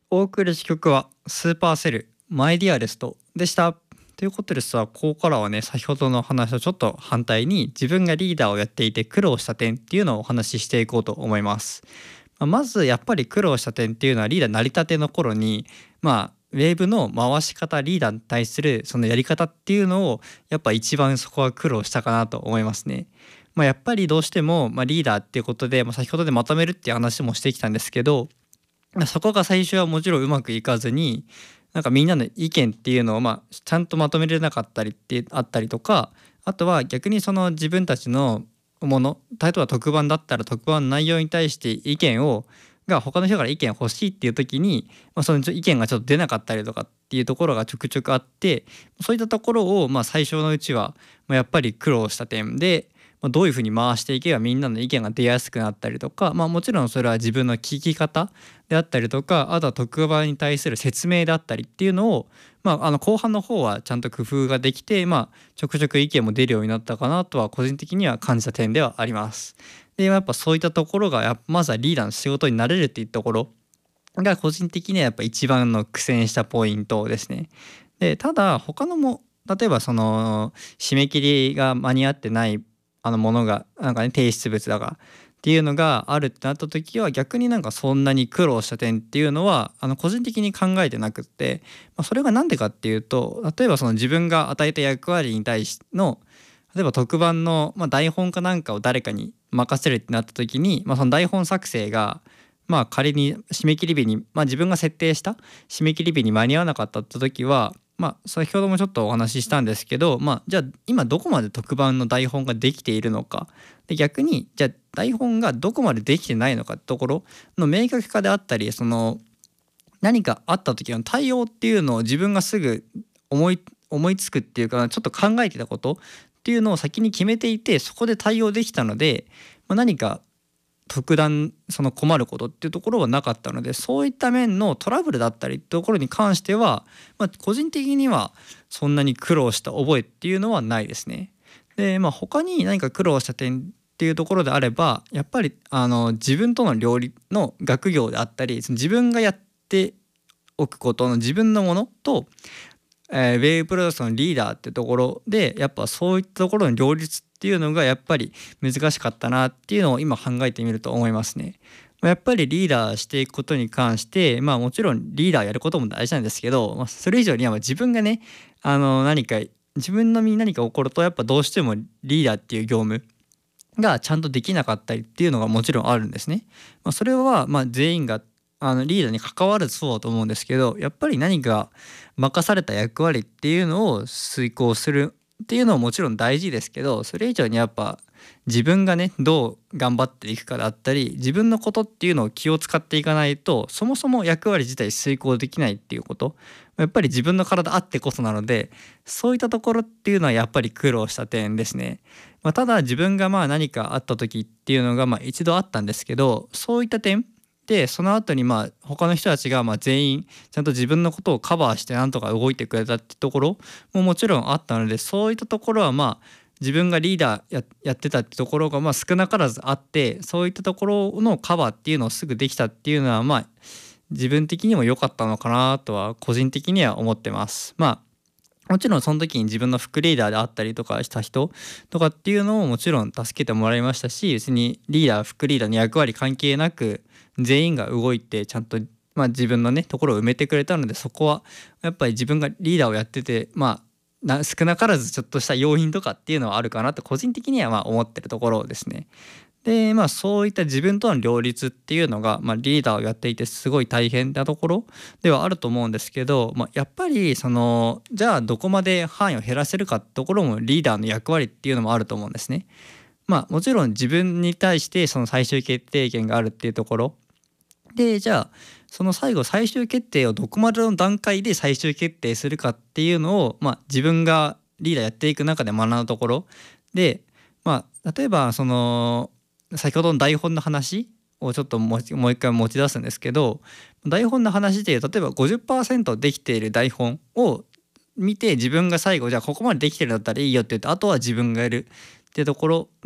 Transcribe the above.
お送りした曲はスーパーセルマイディアレストでした。ということでさ、ここからはね、先ほどの話とちょっと反対に自分がリーダーをやっていて苦労した点っていうのをお話ししていこうと思います。まずやっぱり苦労した点っていうのはリーダー成り立ての頃に、ウェーブの回し方、リーダーに対するそのやり方っていうのをやっぱ一番そこは苦労したかなと思いますね。やっぱりどうしても、リーダーっていうことで、先ほどでまとめるっていう話もしてきたんですけど、そこが最初はもちろんうまくいかずに、なんかみんなの意見っていうのをちゃんとまとめれなかったりってあったりとか、あとは逆にその自分たちのもの、例えば特番だったら特番の内容に対して意見をが他の人から意見欲しいっていう時に、その意見がちょっと出なかったりとかっていうところがちょくちょくあって、そういったところを最初のうちはやっぱり苦労した点で、どういうふうに回していけばみんなの意見が出やすくなったりとか、もちろんそれは自分の聞き方であったりとか、あとは特番に対する説明であったりっていうのを、後半の方はちゃんと工夫ができて、ちょくちょく意見も出るようになったかなとは個人的には感じた点ではあります。でやっぱそういったところがまずはリーダーの仕事になれるっていうところが個人的にはやっぱ一番の苦戦したポイントですね。でただ他のも、例えばその締め切りが間に合ってないものが提出物だがっていうのがあるってなった時は、逆にそんなに苦労した点っていうのは個人的に考えてなくって、それが何でかっていうと、例えばその自分が与えた役割に対しての、例えば特番の、台本かなんかを誰かに任せるってなった時に、その台本作成が仮に締め切り日に、自分が設定した締め切り日に間に合わなかったって時は、先ほどもちょっとお話ししたんですけど、じゃあ今どこまで特番の台本ができているのか、で逆にじゃあ台本がどこまでできてないのかってところの明確化であったり、その何かあった時の対応っていうのを自分がすぐ思いつくっていうか、ちょっと考えてたことっていうのを先に決めていて、そこで対応できたので、何か特段その困ることっていうところはなかったので、そういった面のトラブルだったりってところに関しては、個人的にはそんなに苦労した覚えっていうのはないですね。で他に何か苦労した点っていうところであれば、やっぱり自分との両立の学業であったり、その自分がやっておくことの自分のものと、ウェーブプロダクトのリーダーってところで、やっぱそういったところの両立っていうのがやっぱり難しかったなっていうのを今考えてみると思いますね。やっぱりリーダーしていくことに関して、もちろんリーダーやることも大事なんですけど、それ以上には自分がね、自分の身に何か起こると、やっぱどうしてもリーダーっていう業務がちゃんとできなかったりっていうのがもちろんあるんですね。それは全員がリーダーに関わるそうだと思うんですけど、やっぱり何か任された役割っていうのを遂行するっていうのはもちろん大事ですけど、それ以上にやっぱ自分がねどう頑張っていくかだったり、自分のことっていうのを気を使っていかないと、そもそも役割自体遂行できないっていうこと、やっぱり自分の体あってこそなので、そういったところっていうのはやっぱり苦労した点ですね。ただ自分が何かあった時っていうのが一度あったんですけど、そういった点でその後に他の人たちが全員ちゃんと自分のことをカバーしてなんとか動いてくれたってところももちろんあったので、そういったところは自分がリーダーやってたってところが少なからずあって、そういったところのカバーっていうのをすぐできたっていうのは自分的にも良かったのかなとは個人的には思ってます。もちろんその時に自分の副リーダーであったりとかした人とかっていうのをもちろん助けてもらいましたし、別にリーダー副リーダーの役割関係なく全員が動いてちゃんと自分のねところを埋めてくれたので、そこはやっぱり自分がリーダーをやってて少なからずちょっとした要因とかっていうのはあるかなと個人的には思ってるところですね。でそういった自分との両立っていうのが、リーダーをやっていてすごい大変なところではあると思うんですけど、やっぱりじゃあどこまで範囲を減らせるかってところもリーダーの役割っていうのもあると思うんですね。もちろん自分に対してその最終決定権があるっていうところで、じゃあその最終決定をどこまでの段階で最終決定するかっていうのを、自分がリーダーやっていく中で学んだところで、例えば先ほどの台本の話をちょっともう一回持ち出すんですけど、台本の話で例えば 50% できている台本を見て、自分が最後じゃあここまでできてるんだったらいいよって言って、あとは自分がやるっていうところ